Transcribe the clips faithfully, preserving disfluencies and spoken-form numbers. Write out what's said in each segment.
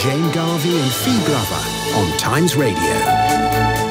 Jane Garvey and Fee Glover on Times Radio.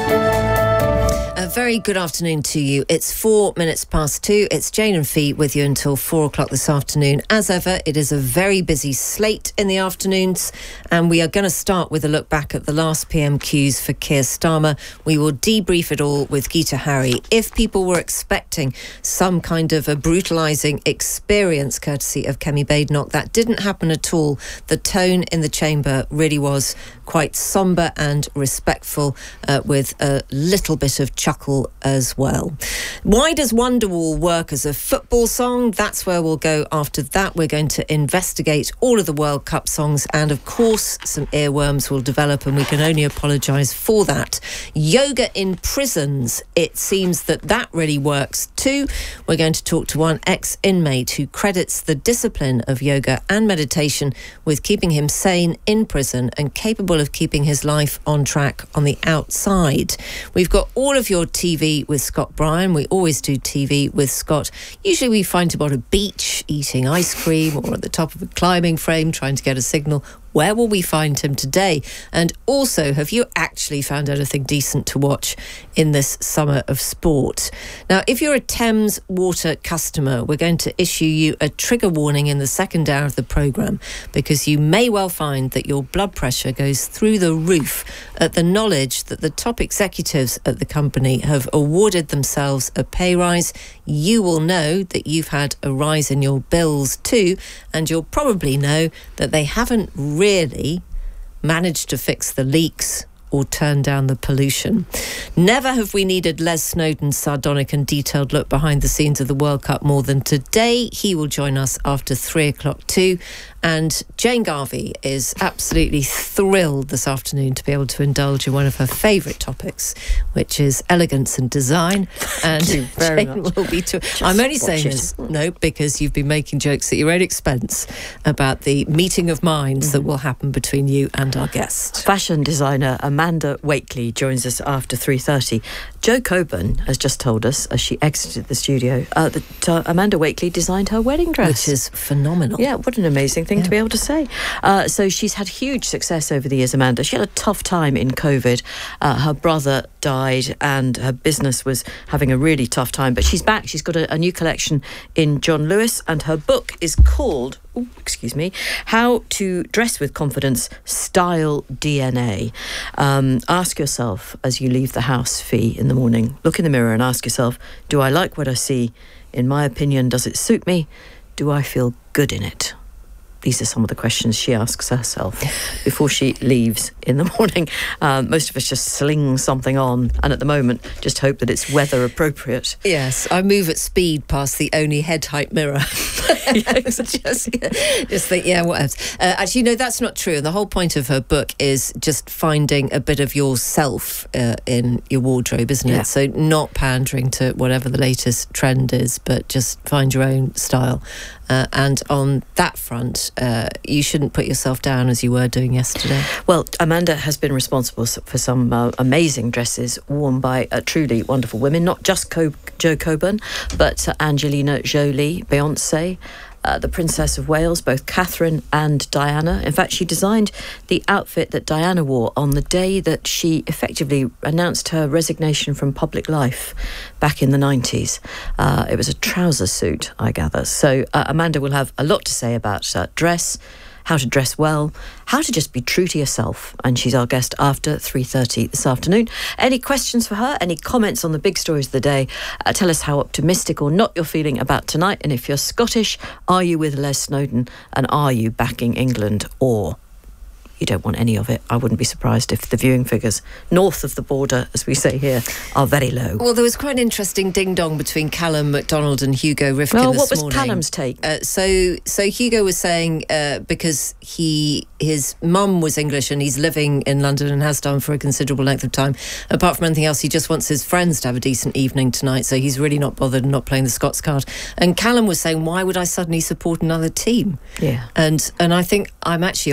A very good afternoon to you. It's four minutes past two. It's Jane and Fee with you until four o'clock this afternoon. As ever, it is a very busy slate in the afternoons, and we are going to start with a look back at the last P M Qs for Keir Starmer. We will debrief it all with Geeta Harry. If people were expecting some kind of a brutalising experience courtesy of Kemi Badenoch, that didn't happen at all. The tone in the chamber really was quite sombre and respectful, uh, with a little bit of chuckle as well. Why does Wonderwall work as a football song? That's where we'll go after that. We're going to investigate all of the World Cup songs, and of course some earworms will develop, and we can only apologise for that. Yoga in prisons. It seems that that really works too. We're going to talk to one ex-inmate who credits the discipline of yoga and meditation with keeping him sane in prison and capable of keeping his life on track on the outside. We've got all of your T V with Scott Bryan. We always do T V with Scott. Usually we find him on a beach eating ice cream or at the top of a climbing frame trying to get a signal. Where will we find him today? And also, have you actually found anything decent to watch in this summer of sport? Now, if you're a Thames Water customer, we're going to issue you a trigger warning in the second hour of the programme, because you may well find that your blood pressure goes through the roof at the knowledge that the top executives at the company have awarded themselves a pay rise. You will know that you've had a rise in your bills too, and you'll probably know that they haven't really really managed to fix the leaks or turn down the pollution. Never have we needed Les Snowdon's sardonic and detailed look behind the scenes of the World Cup more than today. He will join us after three o'clock too. And Jane Garvey is absolutely thrilled this afternoon to be able to indulge in one of her favourite topics, which is elegance and design. And Thank you very Jane much. will be to- I'm only saying it. this, no, because you've been making jokes at your own expense about the meeting of minds mm-hmm. that will happen between you and our guest. Fashion designer Amanda Wakely joins us after three thirty. Jo Coburn has just told us, as she exited the studio, uh, that uh, Amanda Wakely designed her wedding dress. Which is phenomenal. Yeah, what an amazing thing Yeah. to be able to say. Uh, so she's had huge success over the years, Amanda. She had a tough time in COVID. Uh, her brother died and her business was having a really tough time. But she's back. She's got a, a new collection in John Lewis, and her book is called, ooh, excuse me, How to Dress with Confidence, Style D N A. Um, ask yourself as you leave the house, Fee, in the morning, look in the mirror and ask yourself, do I like what I see? In my opinion, does it suit me? Do I feel good in it? These are some of the questions she asks herself before she leaves in the morning. Um, most of us just sling something on, and at the moment, just hope that it's weather appropriate. Yes, I move at speed past the only head height mirror. just, just think, yeah, what else? Uh, actually, no, that's not true. And the whole point of her book is just finding a bit of yourself uh, in your wardrobe, isn't Yeah. it? So not pandering to whatever the latest trend is, but just find your own style. Uh, and on that front, uh, you shouldn't put yourself down as you were doing yesterday. Well, Amanda has been responsible for some uh, amazing dresses worn by uh, truly wonderful women, not just Co- Jo Coburn, but uh, Angelina Jolie, Beyonce, Uh, the Princess of Wales, both Catherine and Diana. In fact, she designed the outfit that Diana wore on the day that she effectively announced her resignation from public life back in the nineties. Uh, it was a trouser suit, I gather. So uh, Amanda will have a lot to say about uh, dress, how to dress well, how to just be true to yourself. And she's our guest after three thirty this afternoon. Any questions for her? Any comments on the big stories of the day? Uh, tell us how optimistic or not you're feeling about tonight. And if you're Scottish, are you with Les Snowdon? And are you backing England? Or you don't want any of it? I wouldn't be surprised if the viewing figures north of the border, as we say here, are very low. Well, there was quite an interesting ding-dong between Callum MacDonald and Hugo Rifkin Well, this what was morning. Callum's take? Uh, so, so Hugo was saying uh, because he his mum was English and he's living in London and has done for a considerable length of time. Apart from anything else, he just wants his friends to have a decent evening tonight. So he's really not bothered and not playing the Scots card. And Callum was saying, "Why would I suddenly support another team?" Yeah. And and I think I'm actually on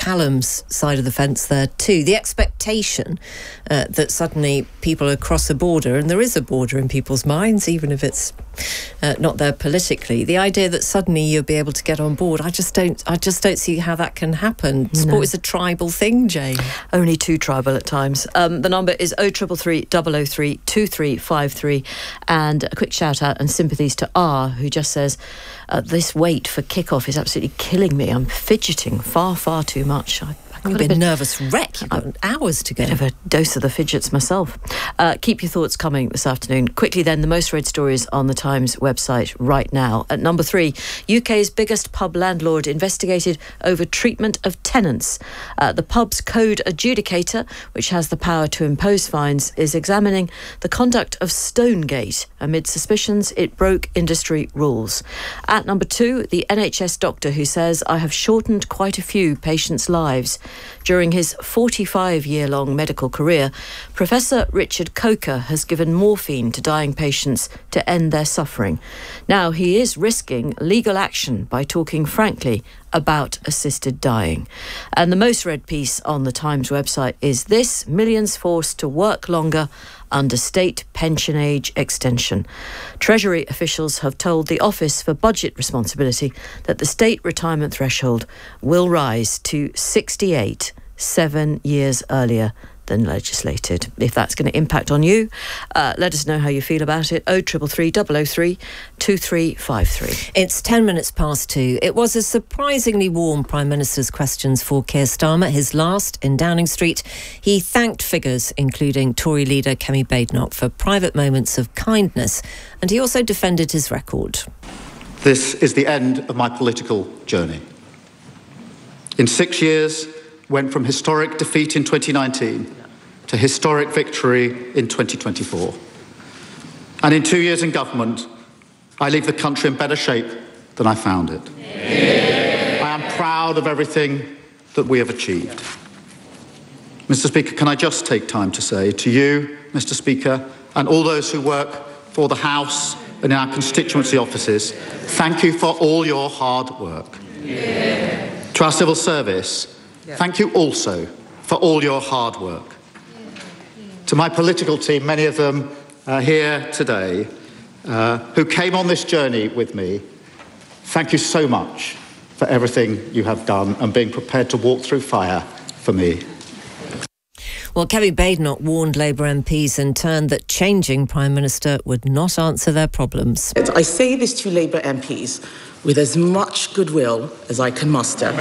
Callum's side of the fence there too. The expectation uh, that suddenly people across a border, and there is a border in people's minds, even if it's uh, not there politically. The idea that suddenly you'll be able to get on board, I just don't. I just don't see how that can happen. No. Sport is a tribal thing, Jane. Only too tribal at times. Um, the number is oh three three three, double oh three, two three five three, and a quick shout out and sympathies to R, who just says, uh, "This wait for kickoff is absolutely killing me. I'm fidgeting far, far too much. I, I You've been a nervous wreck. You've got uh, hours to go. Bit of a dose of the fidgets myself. Uh, keep your thoughts coming this afternoon. Quickly then, the most read stories on the Times website right now. At number three, U K's biggest pub landlord investigated over treatment of tenants. Uh, the pub's code adjudicator, which has the power to impose fines, is examining the conduct of Stonegate amid suspicions it broke industry rules. At number two, the N H S doctor who says, "I have shortened quite a few patients' lives." During his forty-five-year-long medical career, Professor Richard Coker has given morphine to dying patients to end their suffering. Now he is risking legal action by talking frankly about assisted dying. And the most read piece on the Times website is this: millions forced to work longer under state pension age extension. Treasury officials have told the Office for Budget Responsibility that the state retirement threshold will rise to sixty-eight, seven years earlier than legislated. If that's going to impact on you, uh, let us know how you feel about it. oh three three three, double oh three, two three five three. It's ten minutes past two. It was a surprisingly warm Prime Minister's questions for Keir Starmer, his last in Downing Street. He thanked figures, including Tory leader Kemi Badenoch, for private moments of kindness, and he also defended his record. This is the end of my political journey. In six years, went from historic defeat in twenty nineteen to historic victory in twenty twenty-four. And in two years in government, I leave the country in better shape than I found it. Yeah. I am proud of everything that we have achieved. Mister Speaker, can I just take time to say to you, Mister Speaker, and all those who work for the House and in our constituency offices, thank you for all your hard work. Yeah. To our civil service, yeah. Thank you also for all your hard work. Yeah. To my political team, many of them uh, here today, uh, who came on this journey with me, thank you so much for everything you have done and being prepared to walk through fire for me. Well, Kemi Badenoch warned Labour M Ps in turn that changing Prime Minister would not answer their problems. I say this to Labour M Ps with as much goodwill as I can muster.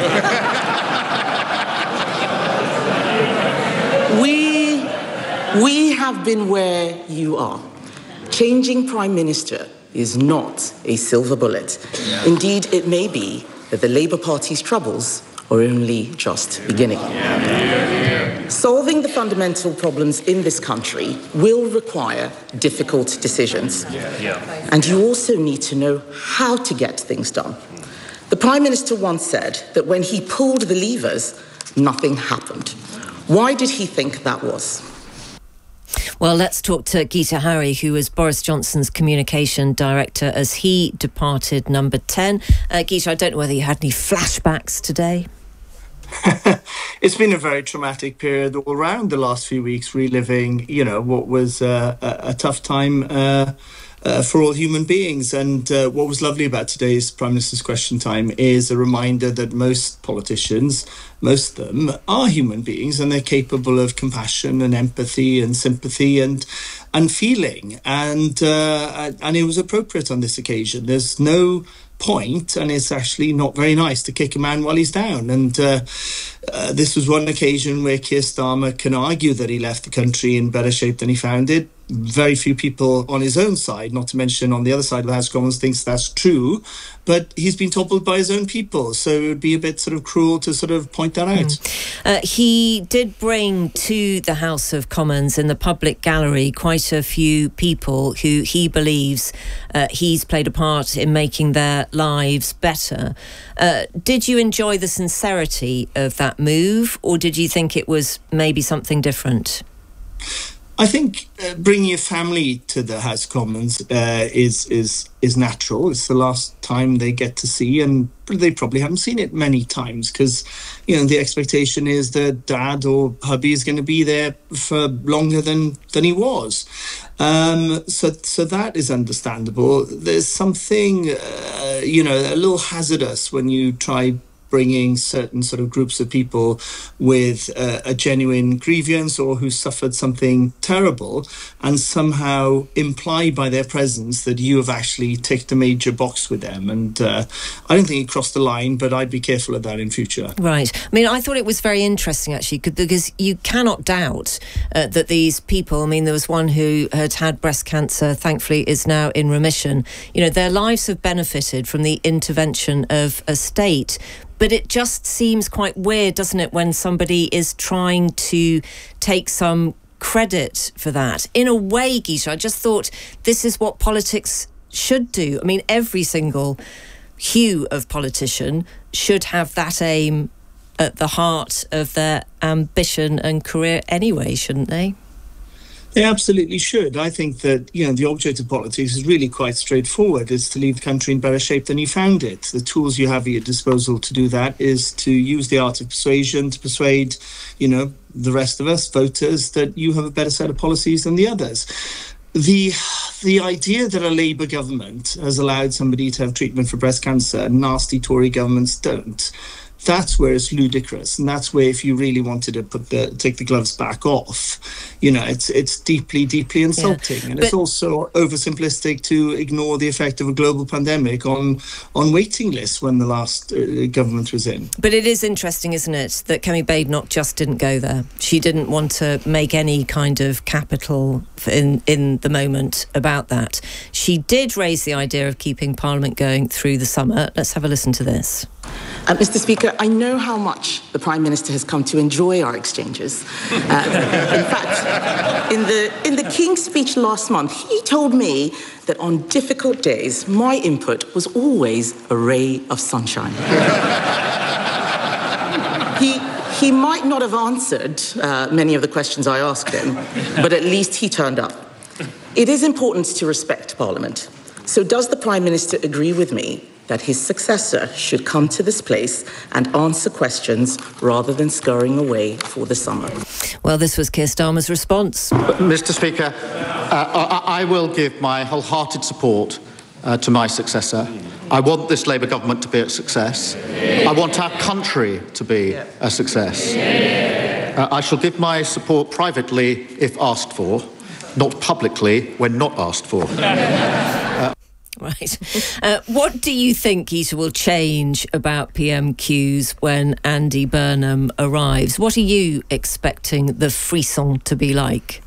we, we have been where you are. Changing Prime Minister is not a silver bullet. Yeah. Indeed, it may be that the Labour Party's troubles are only just beginning. Yeah. Yeah. Solving the fundamental problems in this country will require difficult decisions. Yeah. Yeah. And you also need to know how to get things done. The Prime Minister once said that when he pulled the levers, nothing happened. Why did he think that was? Well, let's talk to Geeta Harry, who was Boris Johnson's communication director as he departed number ten. Uh, Geeta, I don't know whether you had any flashbacks today. It's been a very traumatic period all around the last few weeks, reliving, you know, what was uh, a, a tough time uh, uh, for all human beings. And uh, what was lovely about today's Prime Minister's Question Time is a reminder that most politicians, most of them, are human beings, and they're capable of compassion and empathy and sympathy and and feeling. And uh, and it was appropriate on this occasion. There's no point, and it's actually not very nice to kick a man while he's down. And uh, uh, this was one occasion where Keir Starmer can argue that he left the country in better shape than he found it. Very few people on his own side, not to mention on the other side of the House of Commons, thinks that's true. But he's been toppled by his own people, so it would be a bit sort of cruel to sort of point that out. Mm. Uh, he did bring to the House of Commons in the public gallery quite a few people who he believes uh, he's played a part in making their lives better. Uh, did you enjoy the sincerity of that move, or did you think it was maybe something different? I think uh, bringing a family to the House of Commons uh, is is is natural. It's the last time they get to see, and they probably haven't seen it many times because, you know, the expectation is that dad or hubby is going to be there for longer than than he was. Um, so so that is understandable. There's something, uh, you know, a little hazardous when you try bringing certain sort of groups of people with uh, a genuine grievance or who suffered something terrible and somehow imply by their presence that you have actually ticked a major box with them. And uh, I don't think it crossed the line, but I'd be careful of that in future. Right. I mean, I thought it was very interesting, actually, because you cannot doubt uh, that these people, I mean, there was one who had had breast cancer, thankfully is now in remission. You know, their lives have benefited from the intervention of a state. But it just seems quite weird, doesn't it, when somebody is trying to take some credit for that. In a way, Geeta, I just thought this is what politics should do. I mean, every single hue of politician should have that aim at the heart of their ambition and career anyway, shouldn't they? They absolutely should. I think that, you know, the object of politics is really quite straightforward. It's to leave the country in better shape than you found it. The tools you have at your disposal to do that is to use the art of persuasion to persuade, you know, the rest of us, voters, that you have a better set of policies than the others. The the idea that a Labour government has allowed somebody to have treatment for breast cancer and nasty Tory governments don't, that's where it's ludicrous, and that's where, if you really wanted to put the take the gloves back off, you know, it's it's deeply, deeply insulting, yeah. and but, it's also oversimplistic to ignore the effect of a global pandemic on on waiting lists when the last uh, government was in. But it is interesting, isn't it, that Kemi Badenoch just didn't go there. She didn't want to make any kind of capital in in the moment about that. She did raise the idea of keeping Parliament going through the summer. Let's have a listen to this. Uh, Mister Speaker, I know how much the Prime Minister has come to enjoy our exchanges. Uh, in fact, in the, in the King's speech last month, he told me that on difficult days, my input was always a ray of sunshine. he, he might not have answered uh, many of the questions I asked him, but at least he turned up. It is important to respect Parliament. So does the Prime Minister agree with me that his successor should come to this place and answer questions rather than scurrying away for the summer? Well, this was Keir Starmer's response. Mister Speaker, uh, I, I will give my wholehearted support uh, to my successor. I want this Labour government to be a success. I want our country to be a success. Uh, I shall give my support privately if asked for, not publicly when not asked for. Uh, Right. Uh, what do you think, Geeta, will change about P M Qs when Andy Burnham arrives? What are you expecting the frisson to be like?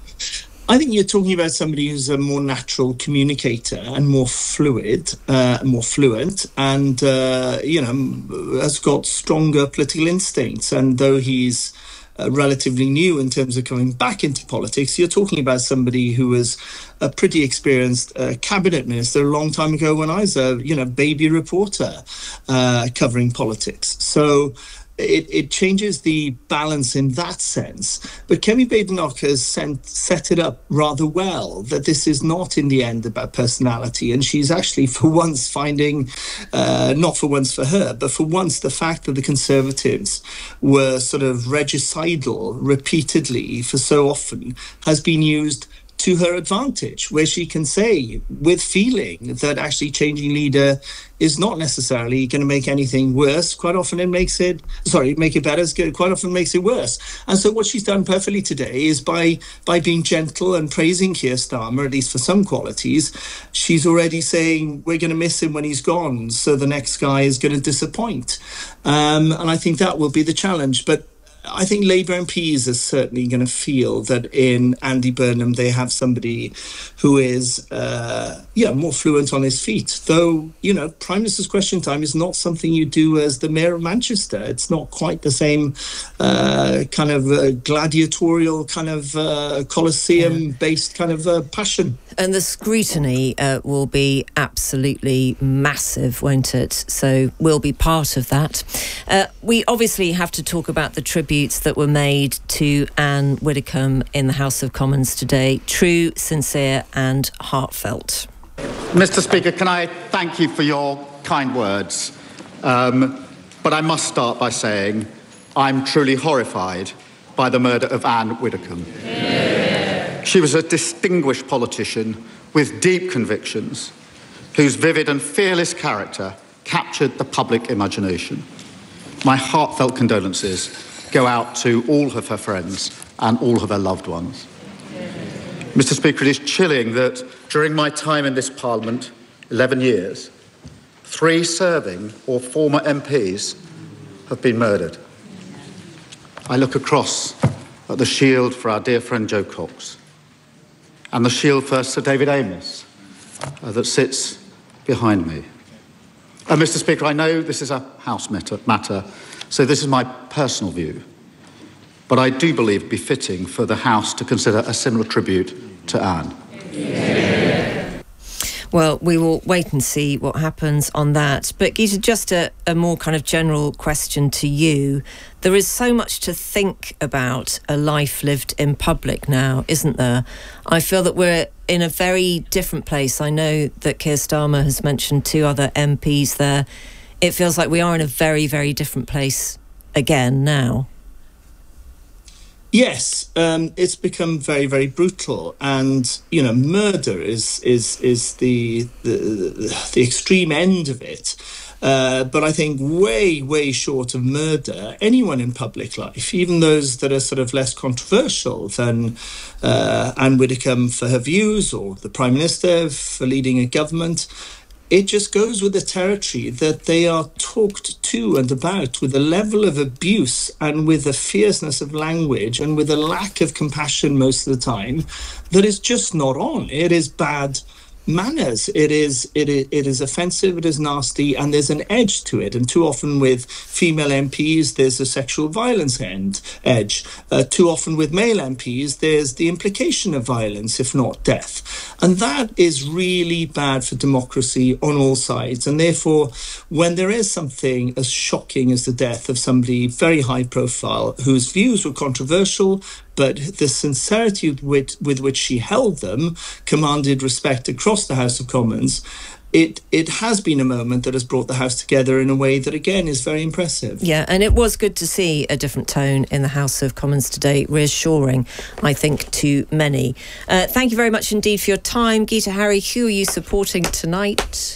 I think you're talking about somebody who's a more natural communicator and more fluid, uh, more fluent, and, uh, you know, has got stronger political instincts. And though he's Uh, relatively new in terms of coming back into politics, you're talking about somebody who was a pretty experienced uh, cabinet minister a long time ago when I was a you know baby reporter uh, covering politics. So it, it changes the balance in that sense. But Kemi Badenoch has sent, set it up rather well, that this is not in the end about personality. And she's actually, for once, finding, uh, not for once for her, but for once, the fact that the Conservatives were sort of regicidal repeatedly for so often has been used to her advantage, where she can say with feeling that actually changing leader is not necessarily going to make anything worse. Quite often it makes it, sorry, make it better, quite often makes it worse. And so what she's done perfectly today is by by being gentle and praising Keir Starmer, at least for some qualities, she's already saying we're going to miss him when he's gone, so the next guy is going to disappoint. Um, and I think that will be the challenge. But I think Labour M Ps are certainly going to feel that in Andy Burnham they have somebody who is, uh, yeah, more fluent on his feet. Though, you know, Prime Minister's Question Time is not something you do as the Mayor of Manchester. It's not quite the same uh, kind of uh, gladiatorial kind of uh, Colosseum-based kind of uh, passion. And the scrutiny uh, will be absolutely massive, won't it? So we'll be part of that. Uh, we obviously have to talk about the tribute tributes that were made to Anne Widdecombe in the House of Commons today. True, sincere and heartfelt. Mister Speaker, can I thank you for your kind words? Um, but I must start by saying I'm truly horrified by the murder of Anne Widdecombe. Yeah. She was a distinguished politician with deep convictions, whose vivid and fearless character captured the public imagination. My heartfelt condolences go out to all of her friends and all of her loved ones. Mister Speaker, it is chilling that during my time in this Parliament, eleven years, three serving or former M Ps have been murdered. I look across at the shield for our dear friend Jo Cox and the shield for Sir David Amess uh, that sits behind me. Uh, Mister Speaker, I know this is a House matter, matter, so this is my personal view. But I do believe befitting for the House to consider a similar tribute to Anne. Yeah. Well, we will wait and see what happens on that. But Geeta, just a, a more kind of general question to you. There is so much to think about a life lived in public now, isn't there? I feel that we're in a very different place. I know that Keir Starmer has mentioned two other M Ps there. It feels like we are in a very, very different place again now. Yes, um, it's become very, very brutal, and you know, murder is is is the the, the extreme end of it. Uh, but I think way, way short of murder, anyone in public life, even those that are sort of less controversial than uh, Anne Widdecombe for her views or the Prime Minister for leading a government, it just goes with the territory that they are talked to and about with a level of abuse and with a fierceness of language and with a lack of compassion most of the time that is just not on. It is bad manners. It is it is it is offensive. It is nasty, and there's an edge to it. And too often with female M Ps, there's a sexual violence end edge. Uh, too often with male M Ps, there's the implication of violence, if not death. And that is really bad for democracy on all sides. And therefore, when there is something as shocking as the death of somebody very high profile whose views were controversial, but the sincerity with, with which she held them commanded respect across the House of Commons, it it has been a moment that has brought the House together in a way that, again, is very impressive. Yeah, and it was good to see a different tone in the House of Commons today, reassuring, I think, to many. Uh, thank you very much indeed for your time. Geeta Harry, who are you supporting tonight?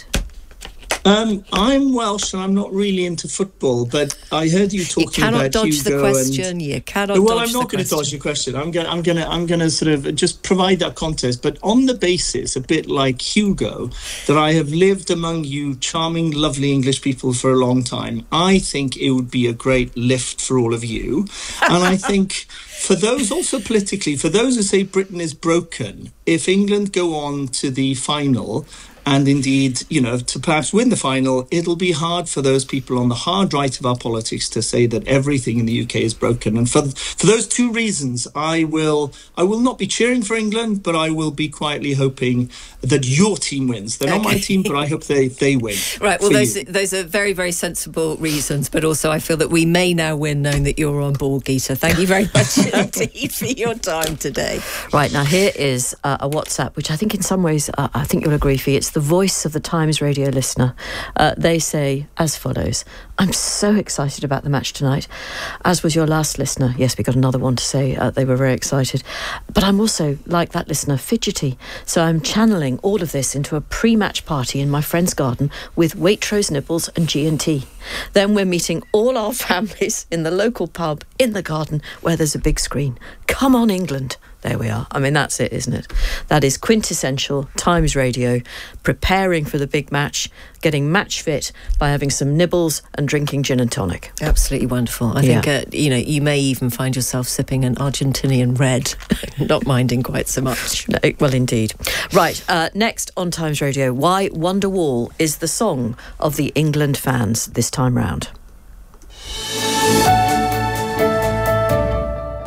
Um, I'm Welsh and I'm not really into football, but I heard you talking about Hugo. You cannot dodge the question. And, you cannot well, dodge I'm not going to dodge your question. I'm going. I'm going to. I'm going to sort of just provide that context, but on the basis, a bit like Hugo, that I have lived among you, charming, lovely English people for a long time. I think it would be a great lift for all of you, and I think. For those also politically, for those who say Britain is broken, if England go on to the final and indeed, you know, to perhaps win the final, it'll be hard for those people on the hard right of our politics to say that everything in the U K is broken. And for for those two reasons, I will I will not be cheering for England, but I will be quietly hoping that your team wins. They're okay. Not my team, but I hope they, they win. Right, well, those, those are very, very sensible reasons, but also I feel that we may now win knowing that you're on board, Geeta. Thank you very much indeed for your time today. Right, now here is uh, a WhatsApp, which I think in some ways, uh, I think you'll agree, Fee, it's the voice of the Times radio listener. Uh, they say as follows: I'm so excited about the match tonight, as was your last listener. Yes, we got another one to say uh, they were very excited. But I'm also, like that listener, fidgety. So I'm channeling all of this into a pre-match party in my friend's garden with Waitrose nibbles and G and T. Then we're meeting all our families in the local pub in the garden where there's a big screen. Come on, England. There we are. I mean, that's it, isn't it? That is quintessential Times Radio, preparing for the big match, getting match fit by having some nibbles and drinking gin and tonic. Absolutely wonderful. I Yeah. think, uh, you know, you may even find yourself sipping an Argentinian red, not minding quite so much. No, well, indeed. Right, uh, next on Times Radio, why Wonderwall is the song of the England fans this time round. Times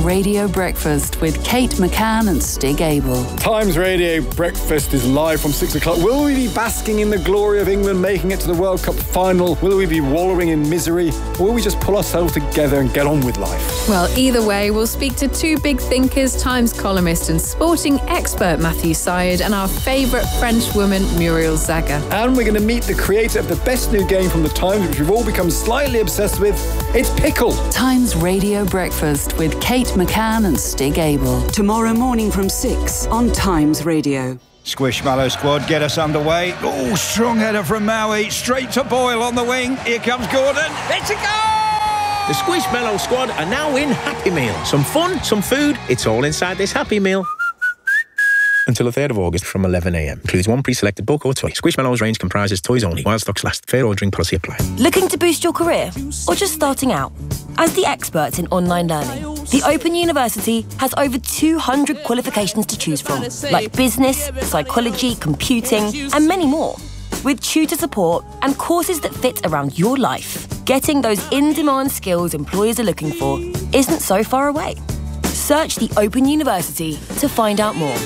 Radio Breakfast with Kate McCann and Stig Abel. Times Radio Breakfast is live from six o'clock. Will we be basking in the glory of England making it to the World Cup final? Will we be wallowing in misery? Or will we just pull ourselves together and get on with life? Well, either way, we'll speak to two big thinkers, Times columnist and sporting expert Matthew Syed, and our favourite French woman, Muriel Zaga. And we're going to meet the creator of the best new game from the Times, which we've all become slightly obsessed with. It's Pickle. Times Radio Breakfast with Kate McCann and Stig Abel. Tomorrow morning from six on Times Radio. Squishmallow squad get us underway. Oh, strong header from Maui. Straight to Boyle on the wing. Here comes Gordon. It's a goal! The Squishmallow squad are now in Happy Meal. Some fun, some food. It's all inside this Happy Meal. Until the third of August from eleven a m. Includes one pre-selected book or toy. Squishmallow's range comprises toys only. While stocks last. Fair ordering policy applied. Looking to boost your career? Or just starting out? As the experts in online learning, the Open University has over two hundred qualifications to choose from, like business, psychology, computing, and many more. With tutor support and courses that fit around your life, getting those in-demand skills employers are looking for isn't so far away. Search the Open University to find out more.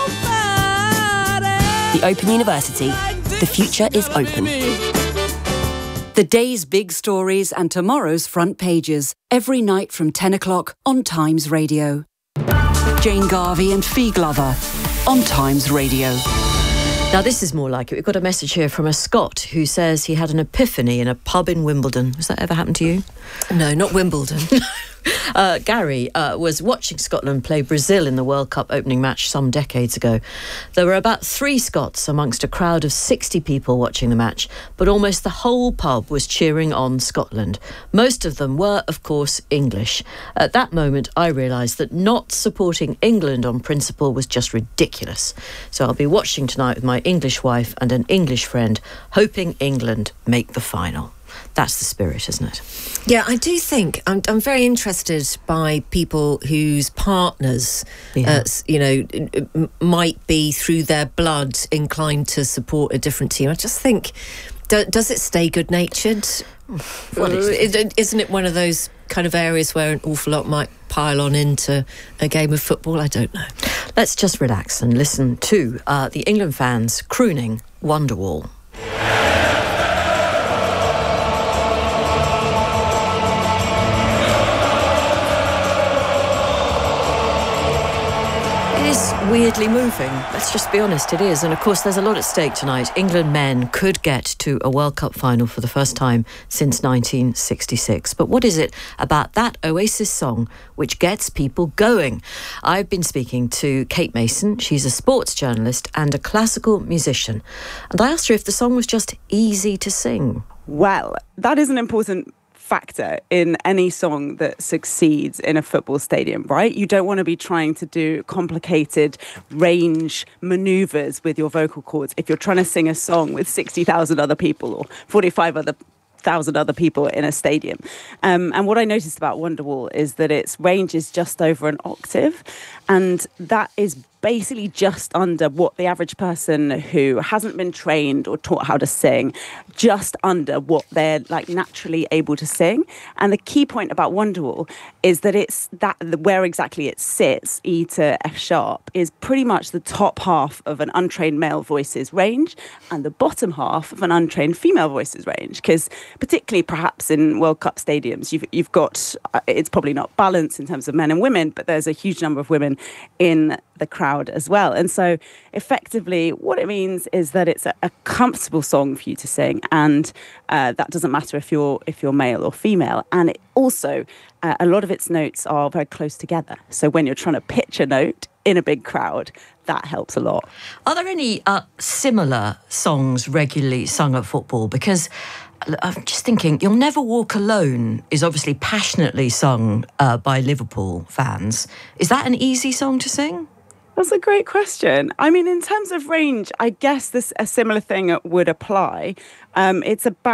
The Open University. The future is open. The day's big stories and tomorrow's front pages. Every night from ten o'clock on Times Radio. Jane Garvey and Fee Glover on Times Radio. Now, this is more like it. We've got a message here from a Scot who says he had an epiphany in a pub in Wimbledon. Has that ever happened to you? No, not Wimbledon. uh, Gary uh, was watching Scotland play Brazil in the World Cup opening match some decades ago. There were about three Scots amongst a crowd of sixty people watching the match, but almost the whole pub was cheering on Scotland. Most of them were, of course, English. At that moment, I realised that not supporting England on principle was just ridiculous. So I'll be watching tonight with my English wife and an English friend, hoping England make the final. That's the spirit, isn't it? Yeah, I do think I'm, I'm very interested by people whose partners, yeah. uh, you know, might be through their blood inclined to support a different team. I just think, do, does it stay good-natured? Well, isn't it one of those kind of areas where an awful lot might pile on into a game of football? I don't know. Let's just relax and listen to uh, the England fans crooning Wonderwall. Weirdly moving. Let's just be honest, it is. And of course, there's a lot at stake tonight. England men could get to a World Cup final for the first time since nineteen sixty-six. But what is it about that Oasis song which gets people going? I've been speaking to Kate Mason. She's a sports journalist and a classical musician. And I asked her if the song was just easy to sing. Well, that is an important factor in any song that succeeds in a football stadium, right? You don't want to be trying to do complicated range maneuvers with your vocal cords if you're trying to sing a song with sixty thousand other people or forty-five other thousand other people in a stadium. Um, and what I noticed about Wonderwall is that its range is just over an octave, and that is basically just under what the average person who hasn't been trained or taught how to sing, just under what they're like naturally able to sing. And the key point about Wonderwall is that it's that where exactly it sits, E to F sharp, is pretty much the top half of an untrained male voice's range and the bottom half of an untrained female voice's range. Because particularly perhaps in World Cup stadiums, you've, you've got, uh, it's probably not balanced in terms of men and women, but there's a huge number of women in the crowd as well. And so effectively what it means is that it's a, a comfortable song for you to sing, and uh, that doesn't matter if you're if you're male or female. And it also uh, a lot of its notes are very close together, so when you're trying to pitch a note in a big crowd, that helps a lot. Are there any uh, similar songs regularly sung at football? Because I'm just thinking, You'll Never Walk Alone is obviously passionately sung uh, by Liverpool fans. Is that an easy song to sing? That's a great question. I mean, in terms of range, I guess this a similar thing would apply. Um, it's about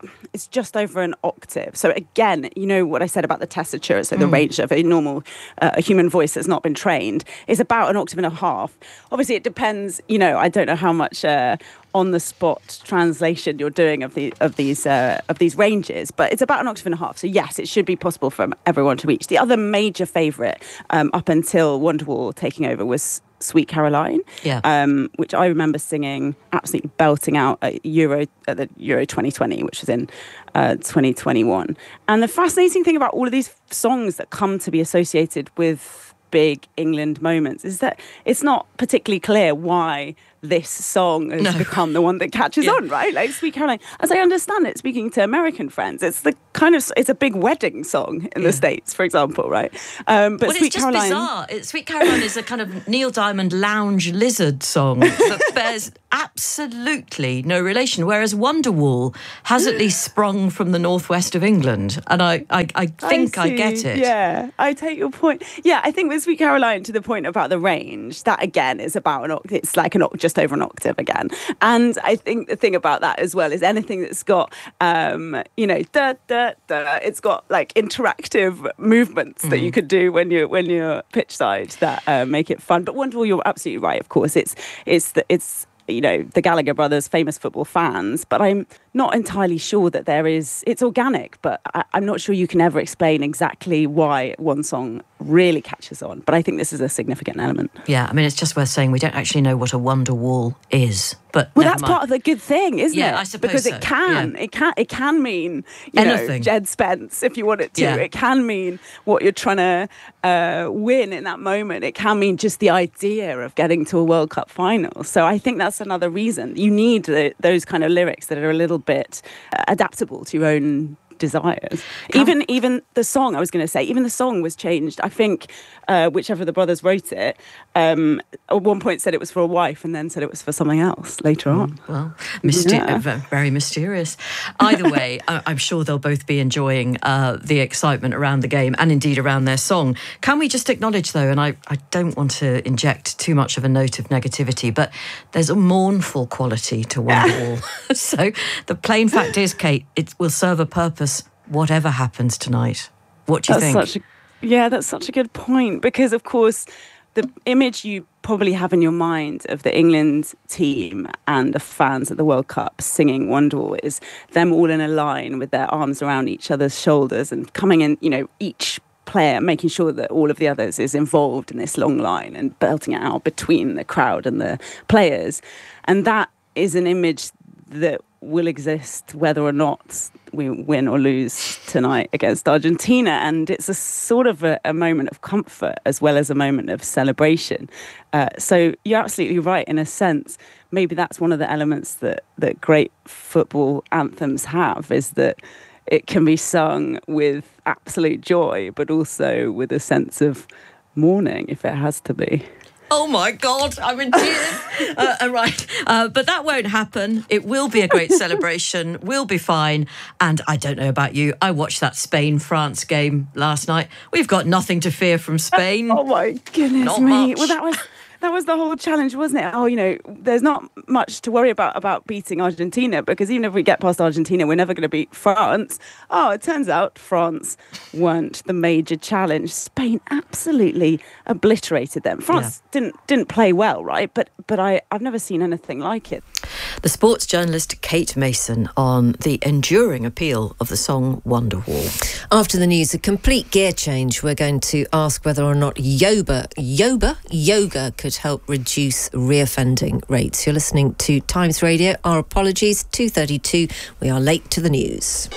it's just over an octave. So again, you know what I said about the tessiture, so the Mm. range of a normal uh, a human voice that's not been trained is about an octave and a half. Obviously, it depends. You know, I don't know how much uh, on the spot translation you're doing of the of these uh, of these ranges, but it's about an octave and a half. So yes, it should be possible for everyone to reach. The other major favourite um, up until Wonderwall taking over was Sweet Caroline, yeah. um, which I remember singing, absolutely belting out at Euro at the Euro twenty twenty, which was in uh, twenty twenty-one. And the fascinating thing about all of these songs that come to be associated with big England moments is that it's not particularly clear why this song has No. become the one that catches Yeah. on, right? Like Sweet Caroline, as I understand it, speaking to American friends, it's the kind of it's a big wedding song in Yeah. the States, for example, right? Um, but well, Sweet it's just Caroline, bizarre. It, Sweet Caroline is a kind of Neil Diamond lounge lizard song that bears absolutely no relation, whereas Wonderwall has at least sprung from the northwest of England, and I, I, I think I, see. get it. Yeah, I take your point. Yeah, I think with Sweet Caroline, to the point about the range, that again is about an octave. It's like an oct- just over an octave again. And I think the thing about that as well is anything that's got, um, you know, da da da. It's got like interactive movements mm. that you could do when you're when you're pitch side that uh, make it fun. But Wonderwall, you're absolutely right. Of course, it's it's the, it's. you know, the Gallagher brothers, famous football fans, but I'm not entirely sure that there is, it's organic, but I, I'm not sure you can ever explain exactly why one song really catches on. But I think this is a significant element. Yeah, I mean, it's just worth saying we don't actually know what a wonder wall is. But well, never that's mind. part of the good thing, isn't yeah, it? I suppose because so. it can, yeah. it can, it can mean you anything. know, Jed Spence if you want it to. Yeah. It can mean what you're trying to uh, win in that moment. It can mean just the idea of getting to a World Cup final. So I think that's another reason you need the, those kind of lyrics that are a little bit uh, adaptable to your own desires. Can- even even the song, I was going to say, even the song was changed. I think uh, whichever of the brothers wrote it, um, at one point said it was for a wife and then said it was for something else later Mm, on. Well, myster- Yeah. uh, very mysterious. Either way, I- I'm sure they'll both be enjoying uh, the excitement around the game and indeed around their song. Can we just acknowledge, though, and I, I don't want to inject too much of a note of negativity, but there's a mournful quality to Wonderwall. So the plain fact is, Kate, it will serve a purpose whatever happens tonight. What do you That's think? Such a, yeah, that's such a good point because, of course, the image you probably have in your mind of the England team and the fans at the World Cup singing Wonderwall is them all in a line with their arms around each other's shoulders and coming in, you know, each player making sure that all of the others is involved in this long line and belting it out between the crowd and the players. And that is an image that will exist whether or not we win or lose tonight against Argentina. And it's a sort of a, a moment of comfort as well as a moment of celebration. Uh, so you're absolutely right in a sense. Maybe that's one of the elements that, that great football anthems have, is that it can be sung with absolute joy, but also with a sense of mourning if it has to be. Oh my God, I'm in tears. uh, right, uh, but that won't happen. It will be a great celebration. We'll be fine. And I don't know about you, I watched that Spain-France game last night. We've got nothing to fear from Spain. Oh my goodness Not me. much. Well, that was that was the whole challenge, wasn't it? Oh, you know, there's not much to worry about about beating Argentina, because even if we get past Argentina, we're never going to beat France. Oh, it turns out France weren't the major challenge. Spain absolutely obliterated them. France yeah. didn't didn't play well, right? But but I, I've never seen anything like it. The sports journalist Kate Mason on the enduring appeal of the song Wonderwall. After the news, a complete gear change. We're going to ask whether or not yoga, yoga, yoga could help reduce reoffending rates. You're listening to Times Radio. Our apologies, two thirty-two. We are late to the news.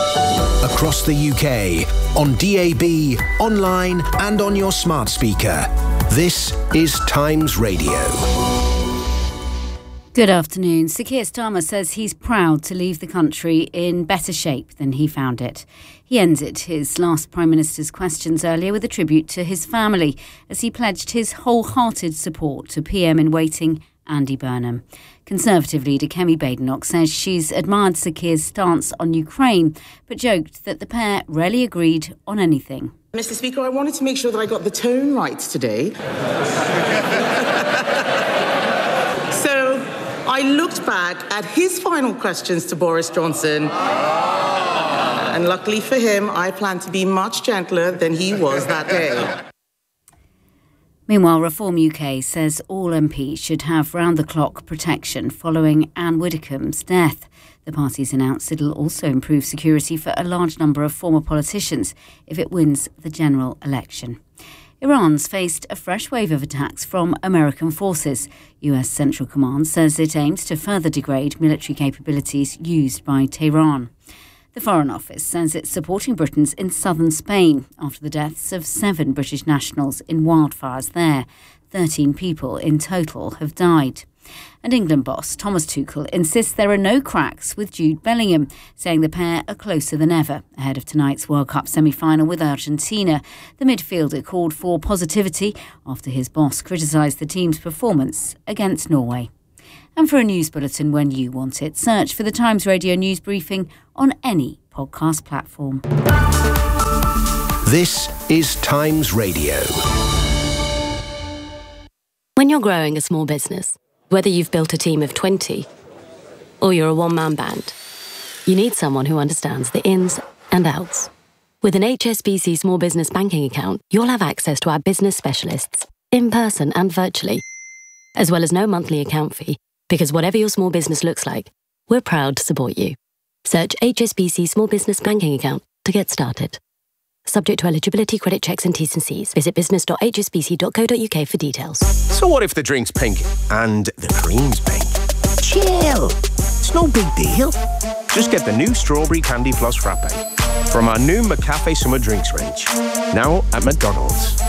Across the U K, on D A B, online and on your smart speaker. This is Times Radio. Good afternoon. Sir Keir Starmer says he's proud to leave the country in better shape than he found it. He ended his last Prime Minister's questions earlier with a tribute to his family as he pledged his wholehearted support to P M in waiting Andy Burnham. Conservative leader Kemi Badenoch says she's admired Sir Keir's stance on Ukraine, but joked that the pair rarely agreed on anything. Mister Speaker, I wanted to make sure that I got the tone right today. So, I looked back at his final questions to Boris Johnson, and luckily for him, I plan to be much gentler than he was that day. Meanwhile, Reform U K says all M Ps should have round-the-clock protection following Anne Widdecombe's death. The party's announced it'll also improve security for a large number of former politicians if it wins the general election. Iran's faced a fresh wave of attacks from American forces. U S Central Command says it aims to further degrade military capabilities used by Tehran. The Foreign Office says it's supporting Britons in southern Spain after the deaths of seven British nationals in wildfires there. Thirteen people in total have died. And England boss Thomas Tuchel insists there are no cracks with Jude Bellingham, saying the pair are closer than ever ahead of tonight's World Cup semi-final with Argentina. The midfielder called for positivity after his boss criticised the team's performance against Norway. And for a news bulletin when you want it, search for the Times Radio News Briefing on any podcast platform. This is Times Radio. When you're growing a small business, whether you've built a team of twenty or you're a one-man band, you need someone who understands the ins and outs. With an H S B C Small Business Banking account, you'll have access to our business specialists, in person and virtually, as well as no monthly account fee, because whatever your small business looks like, we're proud to support you. Search H S B C Small Business Banking account to get started. Subject to eligibility, credit checks and T's and C's. Visit business dot h s b c dot co dot u k for details. So what if the drink's pink and the cream's pink? Chill. It's no big deal. Just get the new Strawberry Candy Floss Frappe from our new McCafe Summer Drinks range. Now at McDonald's.